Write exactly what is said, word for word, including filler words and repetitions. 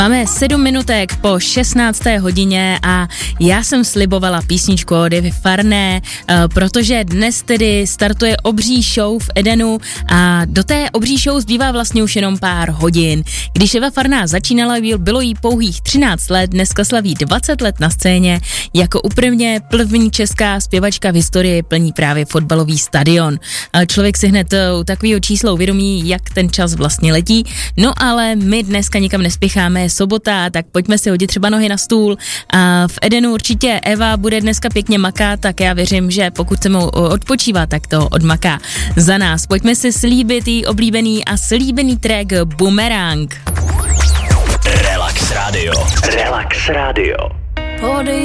Máme sedm minutek po šestnácté hodině a já jsem slibovala písničku od Evy Farné, protože dnes tedy startuje obří show v Edenu a do té obří show zbývá vlastně už jenom pár hodin. Když Eva Farná začínala, bylo jí pouhých třináct let, dneska slaví dvacet let na scéně, jako úplně první česká zpěvačka v historii plní právě fotbalový stadion. Člověk si hned u takového čísla uvědomí, jak ten čas vlastně letí, no ale my dneska nikam nespěcháme, je sobota, tak pojďme si hodit třeba nohy na stůl a v Edenu určitě Eva bude dneska pěkně makat, tak já věřím, že pokud se mu odpočívá, tak to odmaká za nás. Pojďme si slíbit jí oblíbený a slíbený track Boomerang. Relax Radio. Relax Radio.